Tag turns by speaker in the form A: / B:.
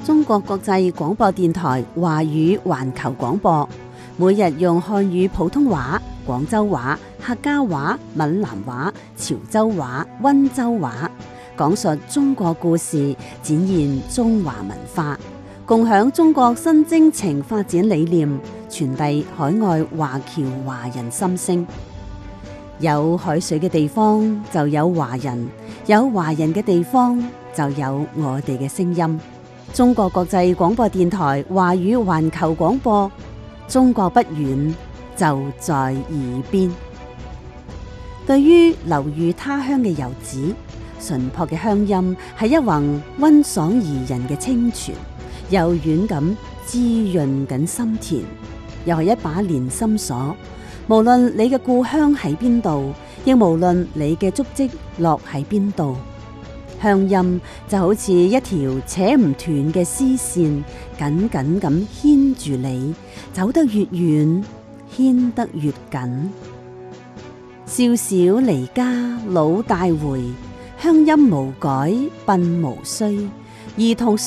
A: 中國國際廣播電台華語環球廣播，每日用漢語普通話、廣州話、客家話、閩南話、潮州話、溫州話，講述中國故事，展現中華文化，共享中國新征程發展理念，傳遞海外華僑華人心聲。有海水嘅地方就有華人，有華人嘅地方就有我哋嘅聲音。中國國際廣播電台華語環球廣播，中國不遠，就在耳邊。對於流寓他鄉嘅遊子，淳樸嘅鄉音係一泓溫爽宜人嘅清泉，柔軟咁滋潤緊心田，又係一把連心鎖。無論你嘅故鄉喺邊度，亦無論你嘅足跡落喺邊度，鄉音就好似一條扯唔斷嘅絲線，緊緊咁牽住你，走得越遠，牽得越緊。少小離家老大回，鄉音無改鬢無衰，兒童